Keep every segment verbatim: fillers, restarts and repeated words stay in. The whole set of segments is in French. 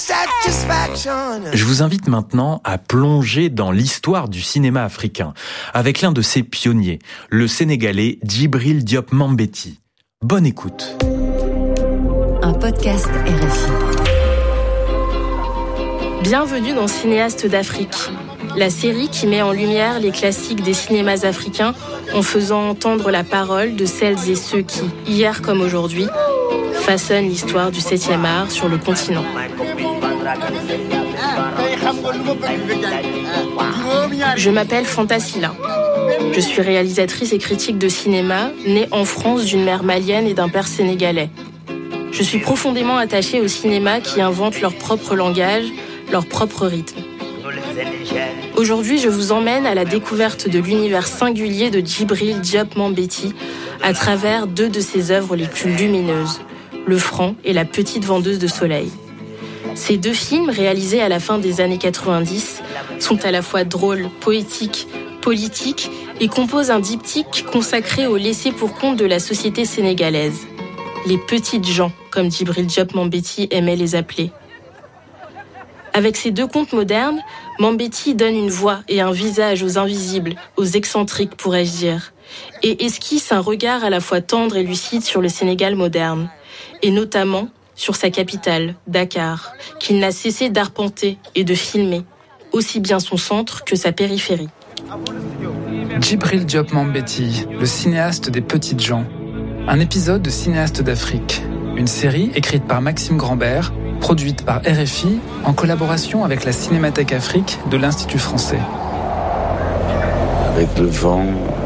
Je vous invite maintenant à plonger dans l'histoire du cinéma africain avec l'un de ses pionniers, le Sénégalais Djibril Diop Mambéty. Bonne écoute. Un podcast R F I. Bienvenue dans Cinéastes d'Afrique, la série qui met en lumière les classiques des cinémas africains en faisant entendre la parole de celles et ceux qui, hier comme aujourd'hui, façonnent l'histoire du septième art sur le continent. Je m'appelle Fanta Sylla. Je suis réalisatrice et critique de cinéma, née en France d'une mère malienne et d'un père sénégalais. Je suis profondément attachée au cinéma qui invente leur propre langage, leur propre rythme. Aujourd'hui, je vous emmène à la découverte de l'univers singulier de Djibril Diop Mambéty à travers deux de ses œuvres les plus lumineuses, Le Franc et La Petite Vendeuse de Soleil. Ces deux films, réalisés à la fin des années quatre-vingt-dix, sont à la fois drôles, poétiques, politiques et composent un diptyque consacré au laissé-pour-compte de la société sénégalaise. Les petites gens, comme Djibril Diop Mambéty aimait les appeler. Avec ces deux contes modernes, Mambéty donne une voix et un visage aux invisibles, aux excentriques pourrais-je dire, et esquisse un regard à la fois tendre et lucide sur le Sénégal moderne, et notamment sur sa capitale, Dakar, qu'il n'a cessé d'arpenter et de filmer, aussi bien son centre que sa périphérie. Djibril Diop Mambéty, le cinéaste des petites gens. Un épisode de Cinéastes d'Afrique, une série écrite par Maxime Grambert, produite par R F I en collaboration avec la Cinémathèque Afrique de l'Institut français. Avec le vent,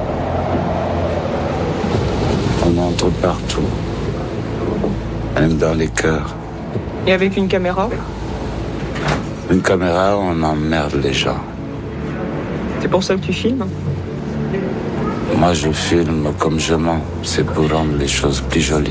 on entre partout, même dans les cœurs. Et avec une caméra ? Une caméra, on emmerde les gens. C'est pour ça que tu filmes ? Moi, je filme comme je mens. C'est pour rendre les choses plus jolies.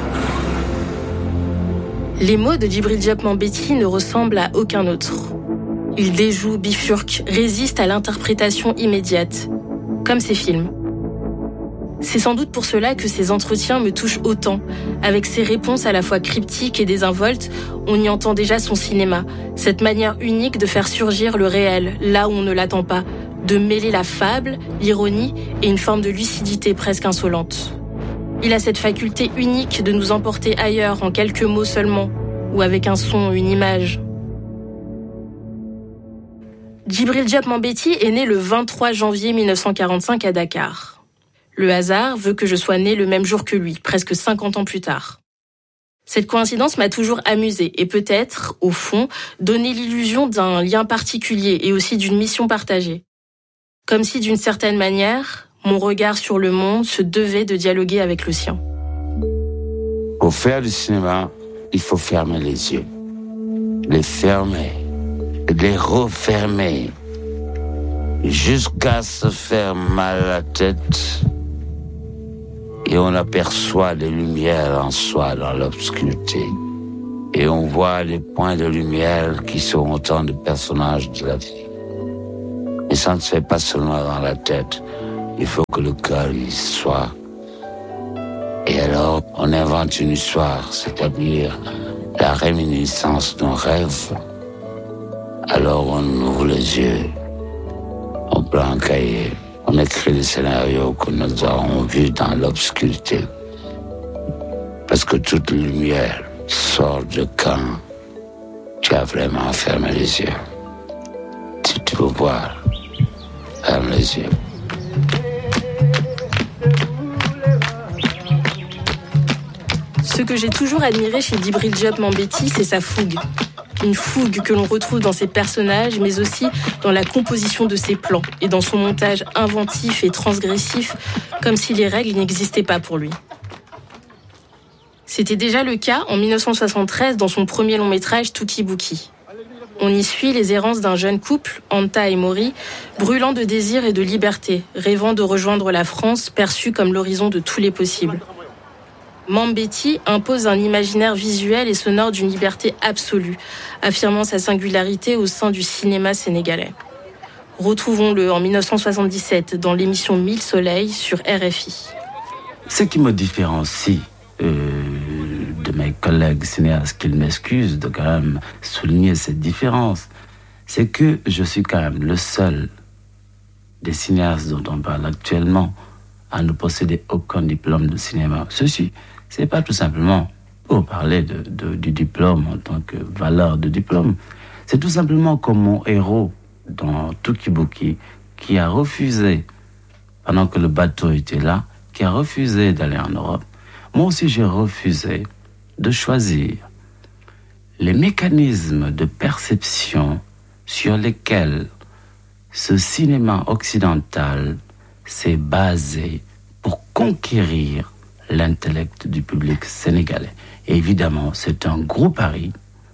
Les mots de Djibril Diop Mambéty ne ressemblent à aucun autre. Ils déjouent, bifurquent, résistent à l'interprétation immédiate, comme ses films. C'est sans doute pour cela que ces entretiens me touchent autant. Avec ses réponses à la fois cryptiques et désinvoltes, on y entend déjà son cinéma, cette manière unique de faire surgir le réel, là où on ne l'attend pas, de mêler la fable, l'ironie et une forme de lucidité presque insolente. Il a cette faculté unique de nous emporter ailleurs en quelques mots seulement, ou avec un son, une image. Djibril Diop Mambéty est né le vingt-trois janvier mille neuf cent quarante-cinq à Dakar. Le hasard veut que je sois née le même jour que lui, presque cinquante ans plus tard. Cette coïncidence m'a toujours amusée et peut-être, au fond, donné l'illusion d'un lien particulier et aussi d'une mission partagée. Comme si, d'une certaine manière, mon regard sur le monde se devait de dialoguer avec le sien. Pour faire du cinéma, il faut fermer les yeux. Les fermer. Les refermer. Jusqu'à se faire mal à la tête. Et on aperçoit les lumières en soi dans l'obscurité. Et on voit les points de lumière qui sont autant de personnages de la vie. Et ça ne se fait pas seulement dans la tête. Il faut que le cœur y soit. Et alors, on invente une histoire, c'est-à-dire la réminiscence d'un rêve. Alors, on ouvre les yeux, on prend un cahier, on écrit les scénarios que nous avons vus dans l'obscurité. Parce que toute lumière sort de quand tu as vraiment fermé les yeux. Si tu veux voir, ferme les yeux. Ce que j'ai toujours admiré chez Djibril Diop Mambéty, c'est sa fougue. Une fougue que l'on retrouve dans ses personnages, mais aussi dans la composition de ses plans et dans son montage inventif et transgressif, comme si les règles n'existaient pas pour lui. C'était déjà le cas en mille neuf cent soixante-treize dans son premier long métrage Touki Bouki. On y suit les errances d'un jeune couple, Anta et Mori, brûlant de désir et de liberté, rêvant de rejoindre la France perçue comme l'horizon de tous les possibles. Mambéty impose un imaginaire visuel et sonore d'une liberté absolue, affirmant sa singularité au sein du cinéma sénégalais. Retrouvons-le en mille neuf cent soixante-dix-sept dans l'émission Mille Soleils sur R F I. Ce qui me différencie euh, de mes collègues cinéastes qu'ils m'excusent de quand même souligner cette différence. C'est que je suis quand même le seul des cinéastes dont on parle actuellement à ne posséder aucun diplôme de cinéma. Ceci, c'est pas tout simplement pour parler de, de, du diplôme en tant que valeur de diplôme. C'est tout simplement comme mon héros dans Tukibuki qui a refusé, pendant que le bateau était là, qui a refusé d'aller en Europe. Moi aussi, j'ai refusé de choisir les mécanismes de perception sur lesquels ce cinéma occidental s'est basé pour conquérir l'intellect du public sénégalais. Et évidemment, c'est un gros pari.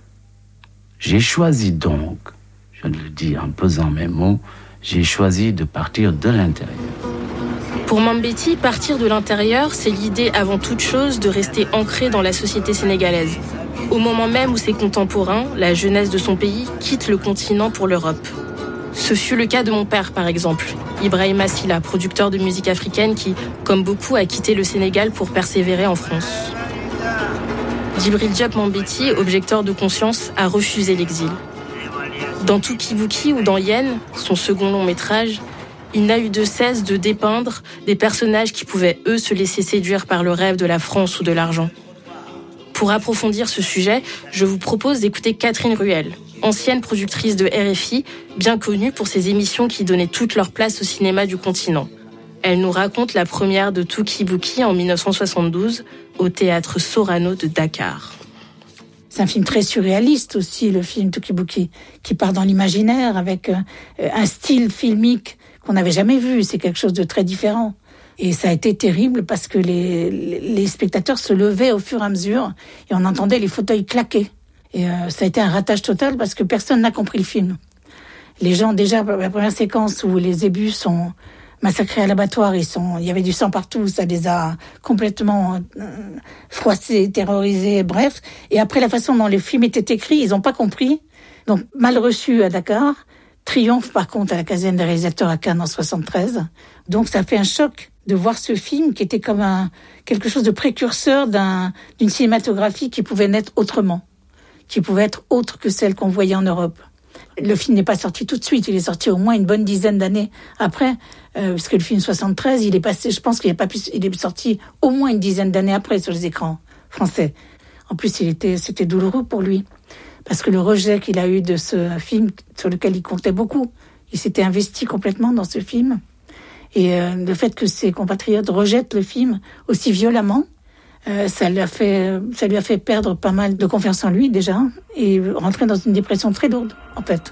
J'ai choisi donc, je le dis en pesant mes mots, j'ai choisi de partir de l'intérieur. Pour Mambéty, partir de l'intérieur, c'est l'idée avant toute chose de rester ancré dans la société sénégalaise. Au moment même où ses contemporains, la jeunesse de son pays, quittent le continent pour l'Europe. Ce fut le cas de mon père, par exemple, Ibrahima Silla, producteur de musique africaine qui, comme beaucoup, a quitté le Sénégal pour persévérer en France. Djibril Diop Mambéty, objecteur de conscience, a refusé l'exil. Dans Tukibuki ou dans Yen, son second long métrage, il n'a eu de cesse de dépeindre des personnages qui pouvaient, eux, se laisser séduire par le rêve de la France ou de l'argent. Pour approfondir ce sujet, je vous propose d'écouter Catherine Ruel, ancienne productrice de R F I, bien connue pour ses émissions qui donnaient toute leur place au cinéma du continent. Elle nous raconte la première de Tukibuki en dix-neuf cent soixante-douze au théâtre Sorano de Dakar. C'est un film très surréaliste aussi, le film Tukibuki, qui part dans l'imaginaire avec un style filmique qu'on n'avait jamais vu. C'est quelque chose de très différent. Et ça a été terrible parce que les, les spectateurs se levaient au fur et à mesure et on entendait les fauteuils claquer. Et euh, ça a été un ratage total parce que personne n'a compris le film. Les gens, déjà, la première séquence où les zébus sont massacrés à l'abattoir, ils sont, il y avait du sang partout, ça les a complètement euh, froissés, terrorisés, bref. Et après, la façon dont le film était écrit, ils n'ont pas compris. Donc, mal reçu à Dakar. Triomphe, par contre, à la quinzaine des réalisateurs à Cannes en soixante-treize. Donc, ça fait un choc de voir ce film qui était comme un, quelque chose de précurseur d'un, d'une cinématographie qui pouvait naître autrement, qui pouvait être autre que celle qu'on voyait en Europe. Le film n'est pas sorti tout de suite, il est sorti au moins une bonne dizaine d'années après, euh, parce que le film soixante-treize, il est passé, je pense qu'il est pas pu, il est sorti au moins une dizaine d'années après sur les écrans français. En plus, il était, c'était douloureux pour lui, parce que le rejet qu'il a eu de ce film sur lequel il comptait beaucoup, il s'était investi complètement dans ce film. Et euh, le fait que ses compatriotes rejettent le film aussi violemment, euh, ça lui a fait, ça lui a fait perdre pas mal de confiance en lui déjà, et rentrer dans une dépression très lourde, en fait.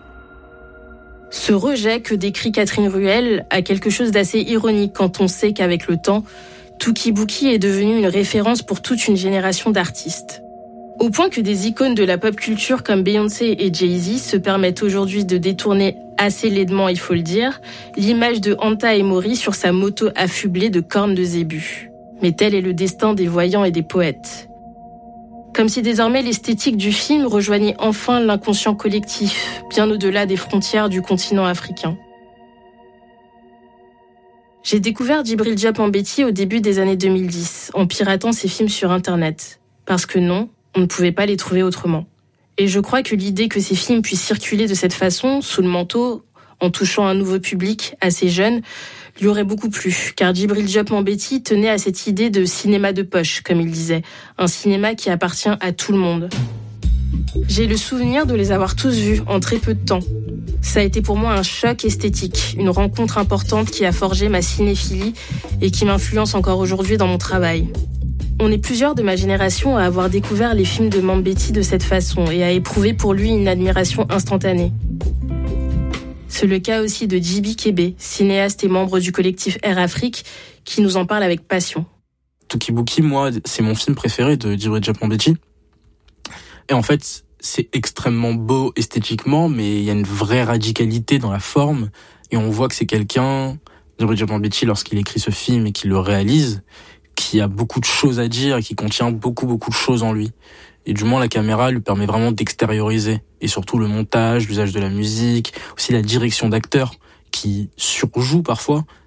Ce rejet que décrit Catherine Ruel a quelque chose d'assez ironique quand on sait qu'avec le temps, Tukibuki est devenu une référence pour toute une génération d'artistes. Au point que des icônes de la pop culture comme Beyoncé et Jay-Z se permettent aujourd'hui de détourner assez laidement, il faut le dire, l'image de Anta Emory sur sa moto affublée de cornes de zébu. Mais tel est le destin des voyants et des poètes. Comme si désormais l'esthétique du film rejoignait enfin l'inconscient collectif, bien au-delà des frontières du continent africain. J'ai découvert Djibril Diop Mambéty au début des années deux mille dix, en piratant ses films sur Internet. Parce que non, on ne pouvait pas les trouver autrement. Et je crois que l'idée que ces films puissent circuler de cette façon, sous le manteau, en touchant un nouveau public assez jeune, lui aurait beaucoup plu, car Djibril Diop Mambéty tenait à cette idée de cinéma de poche, comme il disait, un cinéma qui appartient à tout le monde. J'ai le souvenir de les avoir tous vus en très peu de temps. Ça a été pour moi un choc esthétique, une rencontre importante qui a forgé ma cinéphilie et qui m'influence encore aujourd'hui dans mon travail. On est plusieurs de ma génération à avoir découvert les films de Mambéty de cette façon et à éprouver pour lui une admiration instantanée. C'est le cas aussi de Djiby Kébé, cinéaste et membre du collectif Air Afrique, qui nous en parle avec passion. Tukibuki, moi, c'est mon film préféré de Djibril Diop Mambéty. Et en fait, c'est extrêmement beau esthétiquement, mais il y a une vraie radicalité dans la forme. Et on voit que c'est quelqu'un, Djibril Diop Mambéty, lorsqu'il écrit ce film et qu'il le réalise, qui a beaucoup de choses à dire et qui contient beaucoup, beaucoup de choses en lui. Et du moins, la caméra lui permet vraiment d'extérioriser. Et surtout le montage, l'usage de la musique, aussi la direction d'acteur qui surjoue parfois,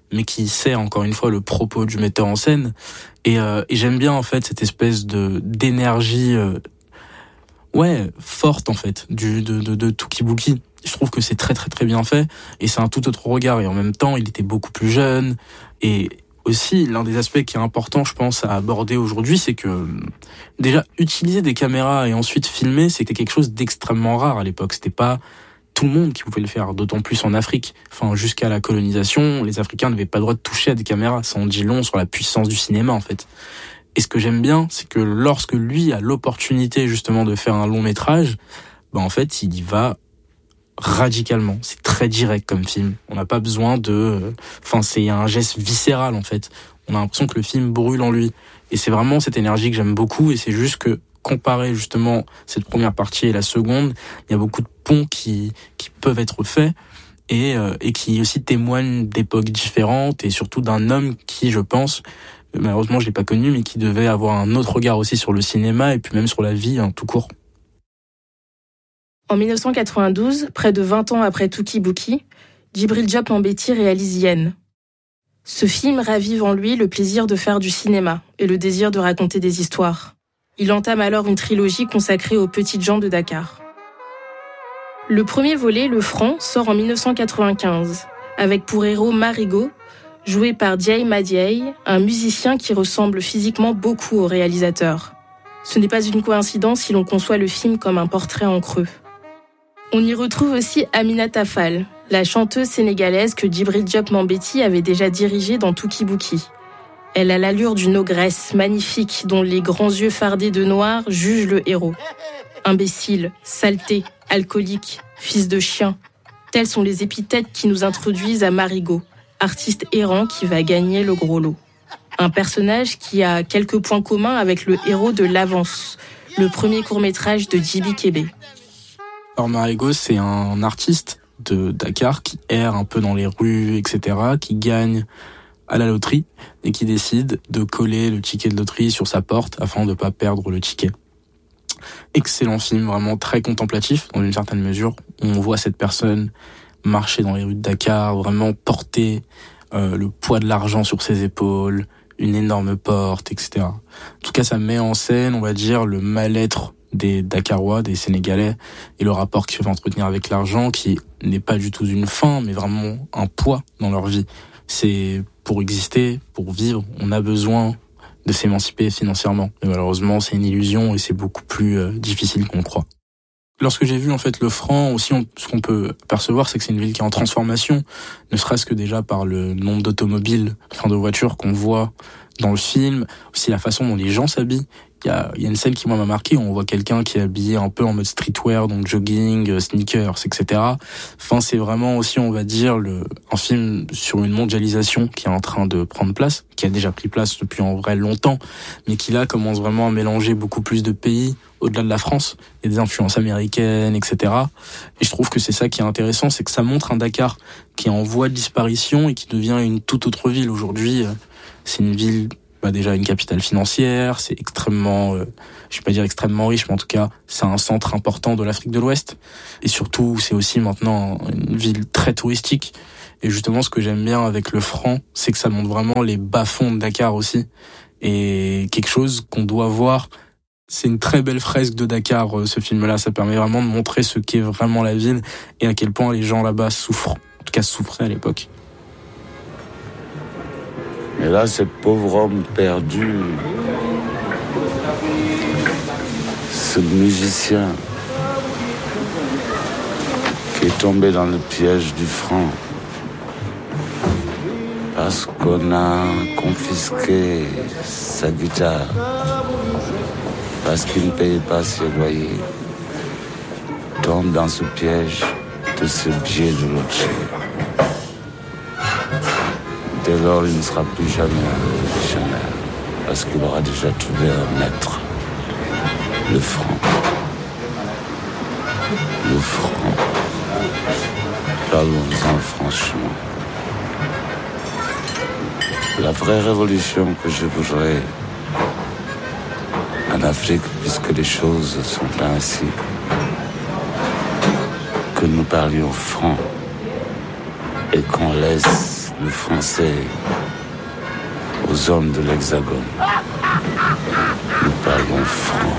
mais qui sert encore une fois le propos du metteur en scène. Et, euh, et j'aime bien en fait cette espèce de d'énergie, euh, ouais, forte en fait du de de, de Touki Bouki. Je trouve que c'est très très très bien fait et c'est un tout autre regard. Et en même temps, il était beaucoup plus jeune. Et aussi, l'un des aspects qui est important, je pense, à aborder aujourd'hui, c'est que déjà utiliser des caméras et ensuite filmer, c'était quelque chose d'extrêmement rare à l'époque. C'était pas tout le monde qui pouvait le faire, d'autant plus en Afrique. Enfin, jusqu'à la colonisation, les Africains n'avaient pas le droit de toucher à des caméras. Ça en dit long sur la puissance du cinéma, en fait. Et ce que j'aime bien, c'est que lorsque lui a l'opportunité justement de faire un long métrage, bah en fait, il y va radicalement. C'est très direct comme film. On n'a pas besoin de... Enfin, c'est un geste viscéral, en fait. On a l'impression que le film brûle en lui. Et c'est vraiment cette énergie que j'aime beaucoup. Et c'est juste que, comparer justement cette première partie et la seconde, il y a beaucoup de ponts qui, qui peuvent être faits et, euh, et qui aussi témoignent d'époques différentes et surtout d'un homme qui, je pense, malheureusement je l'ai pas connu, mais qui devait avoir un autre regard aussi sur le cinéma et puis même sur la vie, hein, tout court. En dix-neuf cent quatre-vingt-douze, près de vingt ans après Touki Bouki, Djibril Diop Mambéty réalise Yen. Ce film ravive en lui le plaisir de faire du cinéma et le désir de raconter des histoires. Il entame alors une trilogie consacrée aux petites gens de Dakar. Le premier volet, Le Franc, sort en dix-neuf cent quatre-vingt-quinze, avec pour héros Marigot, joué par Diaye Madiaye, un musicien qui ressemble physiquement beaucoup au réalisateur. Ce n'est pas une coïncidence si l'on conçoit le film comme un portrait en creux. On y retrouve aussi Aminata Fall, la chanteuse sénégalaise que Djibril Diop Mambéty avait déjà dirigée dans Touki Bouki. Elle a l'allure d'une ogresse magnifique dont les grands yeux fardés de noir jugent le héros. Imbécile, saleté, alcoolique, fils de chien. Telles sont les épithètes qui nous introduisent à Marigot, artiste errant qui va gagner le gros lot. Un personnage qui a quelques points communs avec le héros de L'Avance, le premier court-métrage de Djiby Kébé. Alors Marigot, c'est un artiste de Dakar qui erre un peu dans les rues, et cetera, qui gagne à la loterie et qui décide de coller le ticket de loterie sur sa porte afin de pas perdre le ticket. Excellent film, vraiment très contemplatif dans une certaine mesure. On voit cette personne marcher dans les rues de Dakar, vraiment porter euh, le poids de l'argent sur ses épaules, une énorme porte, et cetera. En tout cas, ça met en scène, on va dire, le mal-être des Dakarois, des Sénégalais, et le rapport qu'ils peuvent entretenir avec l'argent, qui n'est pas du tout une fin, mais vraiment un poids dans leur vie. C'est pour exister, pour vivre, on a besoin de s'émanciper financièrement. Mais malheureusement, c'est une illusion et c'est beaucoup plus euh, difficile qu'on le croit. Lorsque j'ai vu en fait le Franc, aussi on, ce qu'on peut percevoir, c'est que c'est une ville qui est en transformation, ne serait-ce que déjà par le nombre d'automobiles, enfin de voitures qu'on voit dans le film, aussi la façon dont les gens s'habillent. Il y a, il y a une scène qui moi m'a marqué, où on voit quelqu'un qui est habillé un peu en mode streetwear, donc jogging, sneakers, et cetera. Enfin, c'est vraiment aussi, on va dire, le, un film sur une mondialisation qui est en train de prendre place, qui a déjà pris place depuis en vrai longtemps, mais qui là commence vraiment à mélanger beaucoup plus de pays au-delà de la France. Il y a des influences américaines, et cetera. Et je trouve que c'est ça qui est intéressant, c'est que ça montre un Dakar qui est en voie de disparition et qui devient une toute autre ville. Aujourd'hui, c'est une ville, bah déjà une capitale financière, c'est extrêmement, euh, je vais pas dire extrêmement riche, mais en tout cas, c'est un centre important de l'Afrique de l'Ouest. Et surtout, c'est aussi maintenant une ville très touristique. Et justement, ce que j'aime bien avec le Franc, c'est que ça montre vraiment les bas-fonds de Dakar aussi. Et quelque chose qu'on doit voir. C'est une très belle fresque de Dakar, ce film-là. Ça permet vraiment de montrer ce qu'est vraiment la ville et à quel point les gens là-bas souffrent. En tout cas, souffraient à l'époque. Et là, ce pauvre homme perdu, ce musicien qui est tombé dans le piège du franc parce qu'on a confisqué sa guitare, parce qu'il ne payait pas ses loyers, tombe dans ce piège de ce biais de loterie. Dès lors, il ne sera plus jamais un révolutionnaire, parce qu'il aura déjà trouvé un maître, le franc. Le franc. Parlons-en franchement. La vraie révolution que je voudrais en Afrique, puisque les choses sont ainsi, que nous parlions franc et qu'on laisse le français aux hommes de l'Hexagone. Nous parlons franc.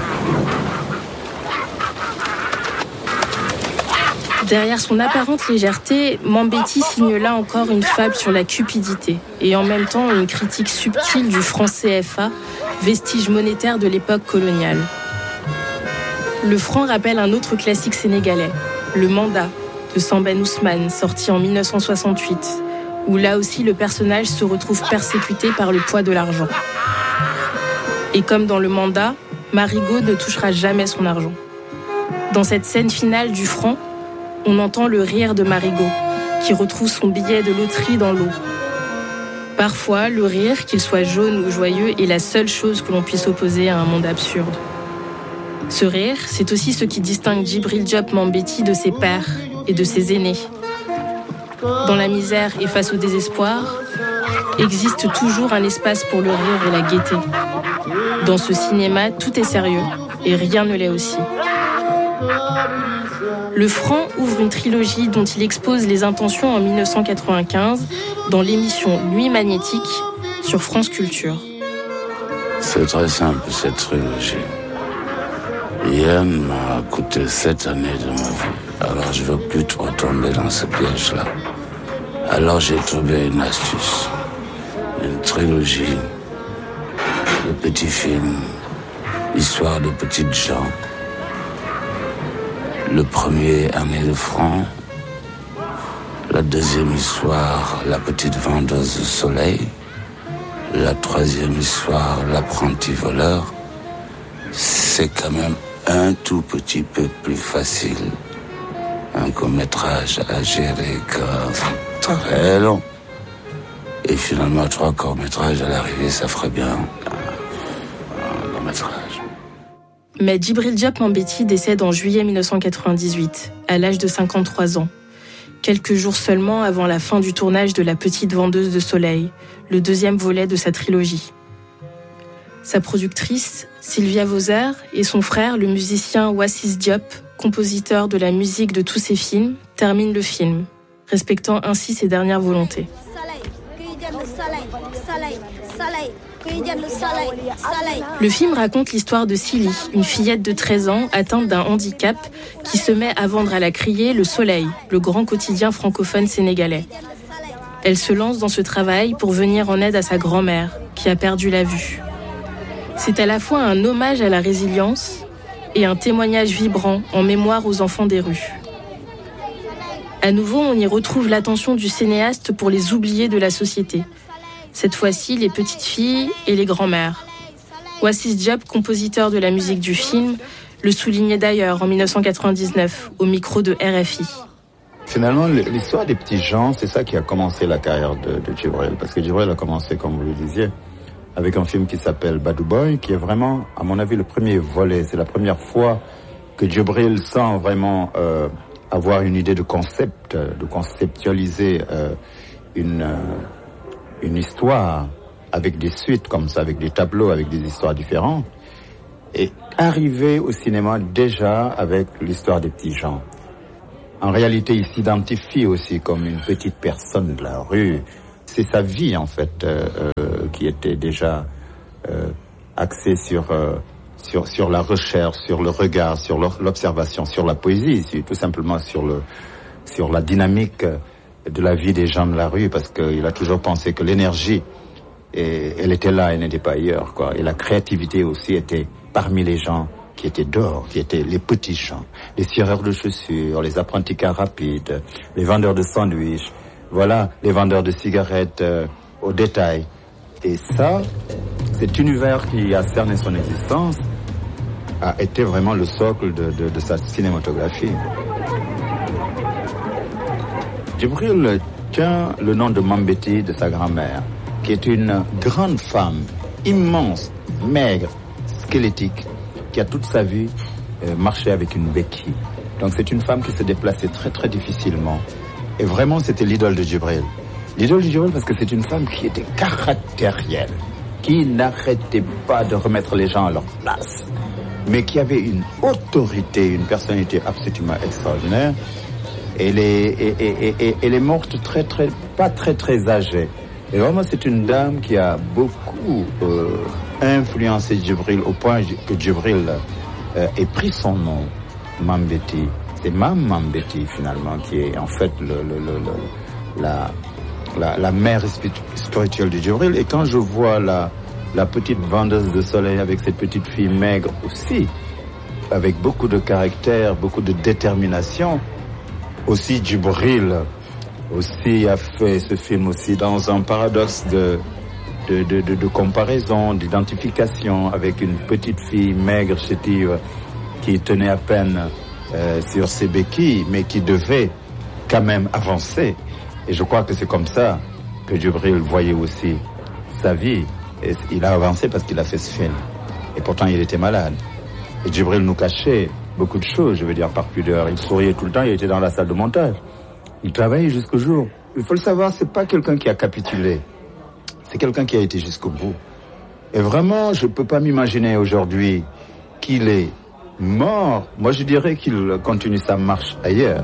Derrière son apparente légèreté, Mambéty signe là encore une fable sur la cupidité et en même temps une critique subtile du franc C F A, vestige monétaire de l'époque coloniale. Le franc rappelle un autre classique sénégalais, Le Mandat, de Sambène Ousmane, sorti en mille neuf cent soixante-huit, où là aussi le personnage se retrouve persécuté par le poids de l'argent. Et comme dans Le Mandat, Marigot ne touchera jamais son argent. Dans cette scène finale du franc, on entend le rire de Marigot, qui retrouve son billet de loterie dans l'eau. Parfois, le rire, qu'il soit jaune ou joyeux, est la seule chose que l'on puisse opposer à un monde absurde. Ce rire, c'est aussi ce qui distingue Djibril Diop Mambéty de ses pères et de ses aînés. Dans la misère et face au désespoir, existe toujours un espace pour le rire et la gaieté. Dans ce cinéma, tout est sérieux et rien ne l'est aussi. Le franc ouvre une trilogie dont il expose les intentions en mille neuf cent quatre-vingt-quinze dans l'émission Nuit magnétique sur France Culture. C'est très simple, cette trilogie. Yann m'a coûté sept années de ma vie. Alors je veux plus trop tomber dans ce piège-là. Alors j'ai trouvé une astuce. Une trilogie de petits films, histoire de petites gens. Le premier, Année de francs. La deuxième histoire, La petite vendeuse de soleil. La troisième histoire, L'apprenti voleur. C'est quand même un tout petit peu plus facile. Un court-métrage à gérer que très long. Et finalement, trois courts-métrages à l'arrivée, ça ferait bien un long-métrage. Mais Djibril Diop Mambéty décède en juillet mille neuf cent quatre-vingt-dix-huit, à l'âge de cinquante-trois ans. Quelques jours seulement avant la fin du tournage de La petite vendeuse de soleil, le deuxième volet de sa trilogie. Sa productrice, Sylvia Vauzer, et son frère, le musicien Wassis Diop, compositeur de la musique de tous ses films, terminent le film, respectant ainsi ses dernières volontés. Le film raconte l'histoire de Silly, une fillette de treize ans atteinte d'un handicap qui se met à vendre à la criée Le Soleil, le grand quotidien francophone sénégalais. Elle se lance dans ce travail pour venir en aide à sa grand-mère, qui a perdu la vue. C'est à la fois un hommage à la résilience et un témoignage vibrant en mémoire aux enfants des rues. À nouveau, on y retrouve l'attention du cinéaste pour les oubliés de la société. Cette fois-ci, les petites filles et les grands-mères. Wassis Diop, compositeur de la musique du film, le soulignait d'ailleurs en mille neuf cent quatre-vingt-dix-neuf au micro de R F I. Finalement, l'histoire des petits gens, c'est ça qui a commencé la carrière de, de Djibril. Parce que Djibril a commencé, comme vous le disiez, avec un film qui s'appelle Badou Boy, qui est vraiment, à mon avis, le premier volet. C'est la première fois que Djibril sent vraiment euh, avoir une idée de concept, de conceptualiser euh, une... Euh, une histoire avec des suites comme ça, avec des tableaux, avec des histoires différentes, et arriver au cinéma déjà avec l'histoire des petits gens. En réalité, il s'identifie aussi comme une petite personne de la rue. C'est sa vie, en fait, euh, euh, qui était déjà euh, axée sur, euh, sur, sur la recherche, sur le regard, sur l'observation, sur la poésie, tout simplement sur, le, sur la dynamique de la vie des gens de la rue, parce qu'il a toujours pensé que l'énergie, et, elle était là, elle n'était pas ailleurs, quoi. Et la créativité aussi était parmi les gens qui étaient dehors, qui étaient les petits gens, les cireurs de chaussures, les apprentis cars rapides, les vendeurs de sandwichs, voilà, les vendeurs de cigarettes euh, au détail. Et ça, cet univers qui a cerné son existence a été vraiment le socle de, de, de sa cinématographie. Djibril tient le nom de Mambéty de sa grand-mère, qui est une grande femme, immense, maigre, squelettique, qui a toute sa vie euh, marché avec une béquille. Donc c'est une femme qui se déplaçait très très difficilement. Et vraiment c'était l'idole de Djibril. L'idole de Djibril parce que c'est une femme qui était caractérielle, qui n'arrêtait pas de remettre les gens à leur place, mais qui avait une autorité, une personnalité absolument extraordinaire. Elle est, et, et, et, elle est morte très, très, pas très, très âgée. Et vraiment, c'est une dame qui a beaucoup euh, influencé Djibril au point que Djibril euh, ait pris son nom, Mambéty. C'est Mam Mambéty, finalement, qui est en fait le, le, le, le, la, la, la mère spirituelle de Djibril. Et quand je vois la, la petite vendeuse de soleil avec cette petite fille maigre aussi, avec beaucoup de caractère, beaucoup de détermination, aussi Djibril aussi a fait ce film aussi dans un paradoxe de, de, de, de, de comparaison, d'identification avec une petite fille maigre, chétive, qui tenait à peine euh, sur ses béquilles, mais qui devait quand même avancer. Et je crois que c'est comme ça que Djibril voyait aussi sa vie. Et il a avancé parce qu'il a fait ce film. Et pourtant, il était malade. Et Djibril nous cachait beaucoup de choses, je veux dire, par pudeur. Il souriait tout le temps, il était dans la salle de montage. Il travaillait jusqu'au jour. Il faut le savoir, c'est pas quelqu'un qui a capitulé. C'est quelqu'un qui a été jusqu'au bout. Et vraiment, je peux pas m'imaginer aujourd'hui qu'il est mort. Moi, je dirais qu'il continue sa marche ailleurs.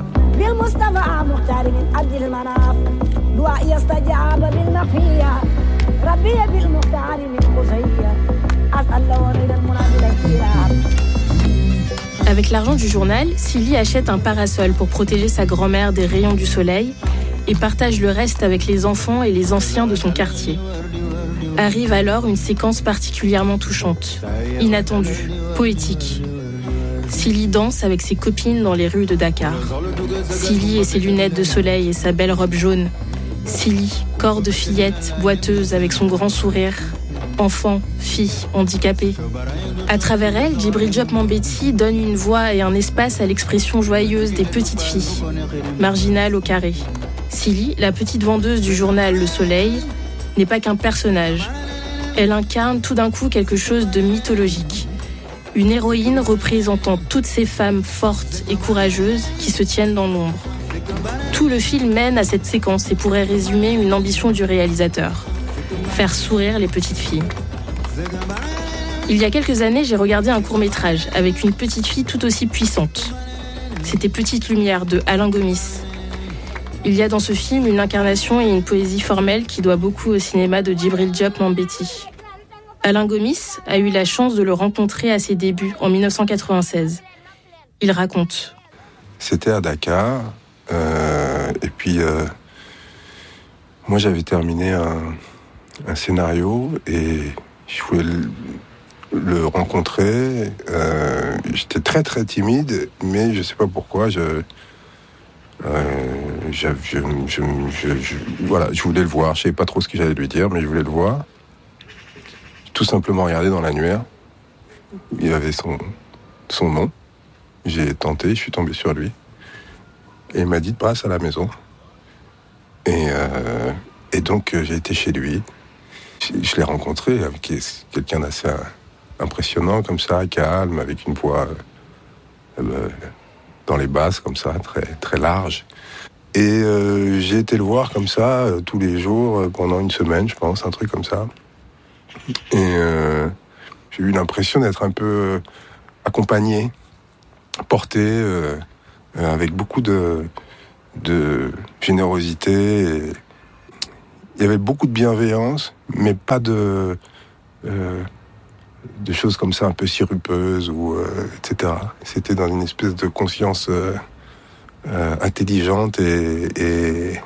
Avec l'argent du journal, Silly achète un parasol pour protéger sa grand-mère des rayons du soleil et partage le reste avec les enfants et les anciens de son quartier. Arrive alors une séquence particulièrement touchante, inattendue, poétique. Silly danse avec ses copines dans les rues de Dakar. Silly et ses lunettes de soleil et sa belle robe jaune. Silly, corps de fillette, boiteuse avec son grand sourire. Enfant, fille, handicapée. À travers elle, Djibril Diop Mambéty donne une voix et un espace à l'expression joyeuse des petites filles, marginales au carré. Silly, la petite vendeuse du journal Le Soleil, n'est pas qu'un personnage. Elle incarne tout d'un coup quelque chose de mythologique. Une héroïne représentant toutes ces femmes fortes et courageuses qui se tiennent dans l'ombre. Tout le film mène à cette séquence et pourrait résumer une ambition du réalisateur. Faire sourire les petites filles. Il y a quelques années, j'ai regardé un court-métrage avec une petite fille tout aussi puissante. C'était Petite Lumière de Alain Gomis. Il y a dans ce film une incarnation et une poésie formelle qui doit beaucoup au cinéma de Djibril Diop Mambéty. Alain Gomis a eu la chance de le rencontrer à ses débuts en dix-neuf cent quatre-vingt-seize. Il raconte. C'était à Dakar, euh, et puis euh, moi j'avais terminé un, un scénario et je voulais le, le rencontrer. Euh, j'étais très très timide, mais je sais pas pourquoi, je, euh, je, je, je, je, je, voilà, je voulais le voir. Je savais pas trop ce que j'allais lui dire, mais je voulais le voir. Tout simplement regarder dans l'annuaire. Il avait son, son nom. J'ai tenté, je suis tombé sur lui. Et il m'a dit de passe à la maison. Et, euh, et donc j'ai été chez lui. Je, je l'ai rencontré, qui est quelqu'un d'assez impressionnant comme ça, calme, avec une voix euh, dans les basses comme ça, très, très large. Et euh, j'ai été le voir comme ça euh, tous les jours euh, pendant une semaine, je pense, un truc comme ça. Et euh, j'ai eu l'impression d'être un peu euh, accompagné, porté, euh, euh, avec beaucoup de, de générosité. Et il y avait beaucoup de bienveillance, mais pas de, euh, de choses comme ça un peu sirupeuses, ou, euh, et cetera. C'était dans une espèce de conscience euh, euh, intelligente et, et,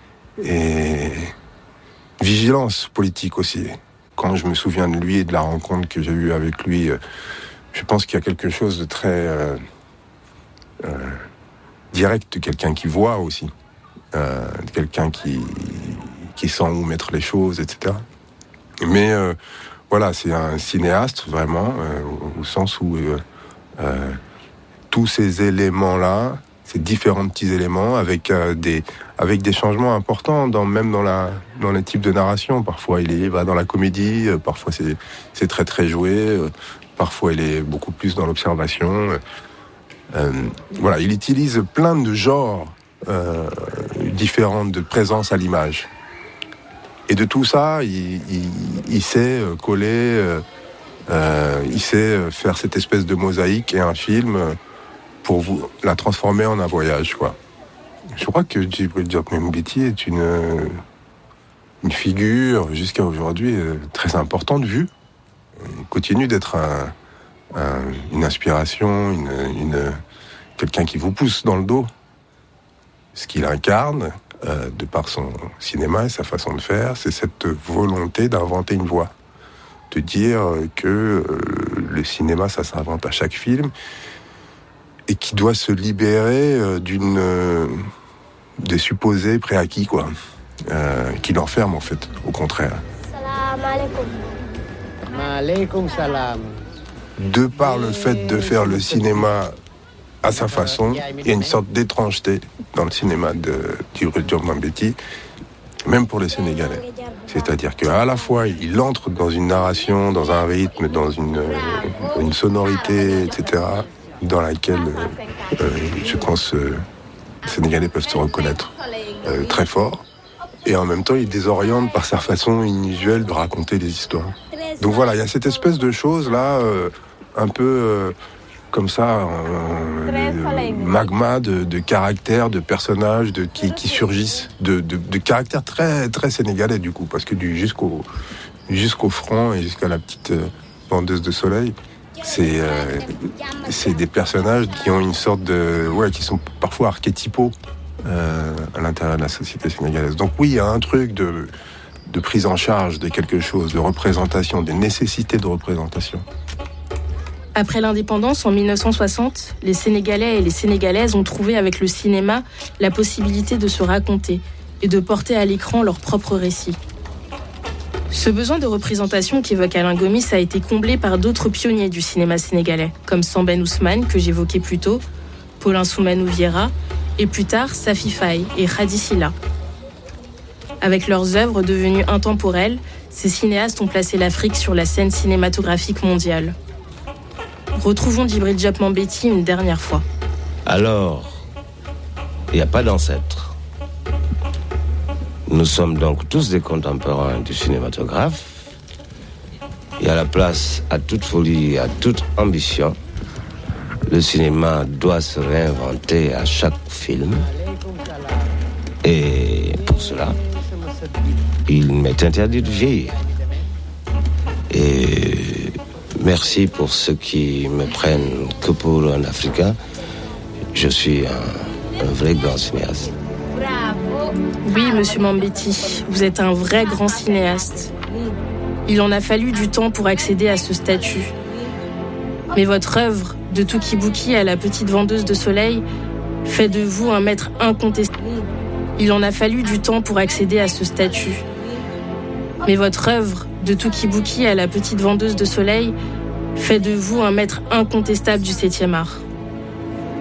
et vigilance politique aussi. Quand je me souviens de lui et de la rencontre que j'ai eue avec lui, je pense qu'il y a quelque chose de très euh, euh, direct, de quelqu'un qui voit aussi, euh, de quelqu'un qui, qui sent où mettre les choses, et cetera. Mais euh, voilà, c'est un cinéaste vraiment, euh, au, au sens où euh, euh, tous ces éléments-là, ces différents petits éléments, avec euh, des avec des changements importants, dans, même dans la dans les types de narration. Parfois, il est va dans la comédie, euh, parfois c'est c'est très très joué, euh, parfois il est beaucoup plus dans l'observation. Euh, voilà, il utilise plein de genres euh, différents de présence à l'image. Et de tout ça, il, il, il sait coller, euh, euh, il sait faire cette espèce de mosaïque et un film pour vous la transformer en un voyage, quoi. Je crois que Djibril Diop Mambéty est une, une figure, jusqu'à aujourd'hui, très importante vue. Il continue d'être un, un, une inspiration, une, une, quelqu'un qui vous pousse dans le dos. Ce qu'il incarne, euh, de par son cinéma et sa façon de faire, c'est cette volonté d'inventer une voie. De dire que euh, le cinéma, ça s'invente à chaque film, et qui doit se libérer euh, d'une euh, des supposés préacquis, quoi, euh, qui l'enferment en fait, au contraire. Salam alaikum. Maaleykum salam. De par le fait de faire le cinéma à sa façon, il y a une sorte d'étrangeté dans le cinéma de Djibril Diop Mambéty, même pour les Sénégalais. C'est-à-dire qu'à la fois, il entre dans une narration, dans un rythme, dans une, une sonorité, et cetera, dans laquelle, euh, je pense, euh, les Sénégalais peuvent se reconnaître euh, très fort. Et en même temps, il désoriente par sa façon inusuelle de raconter des histoires. Donc voilà, il y a cette espèce de chose-là, euh, un peu euh, comme ça, euh, magma de, de caractères, de personnages de, qui, qui surgissent, de, de, de caractères très, très sénégalais du coup, parce que du, jusqu'au, jusqu'au front et jusqu'à la petite euh, vendeuse de soleil, c'est, euh, c'est des personnages qui ont une sorte de... ouais, qui sont parfois archétypaux euh, à l'intérieur de la société sénégalaise. Donc oui, il y a un truc de, de prise en charge de quelque chose, de représentation, des nécessités de représentation. Après l'indépendance, en mille neuf cent soixante, les Sénégalais et les Sénégalaises ont trouvé avec le cinéma la possibilité de se raconter et de porter à l'écran leur propre récit. Ce besoin de représentation qu'évoque Alain Gomis a été comblé par d'autres pionniers du cinéma sénégalais, comme Sambène Ousmane, que j'évoquais plus tôt, Paulin Soumanou Vieira, et plus tard Safi Faye et Khady Silla. Avec leurs œuvres devenues intemporelles, ces cinéastes ont placé l'Afrique sur la scène cinématographique mondiale. Retrouvons Djibril Diop Mambéty une dernière fois. Alors, il n'y a pas d'ancêtre. Nous sommes donc tous des contemporains du cinématographe. Il y a la place à toute folie, à toute ambition. Le cinéma doit se réinventer à chaque film. Et pour cela, il m'est interdit de vieillir. Et merci pour ceux qui me prennent que pour un Africain. Je suis un, un vrai grand cinéaste. Oui, monsieur Mambéty, vous êtes un vrai grand cinéaste. Il en a fallu du temps pour accéder à ce statut. Mais votre œuvre, de Touki-Bouki à la petite vendeuse de soleil, fait de vous un maître incontestable. Il en a fallu du temps pour accéder à ce statut. Mais votre œuvre, de Touki-Bouki à la petite vendeuse de soleil, fait de vous un maître incontestable du septième art.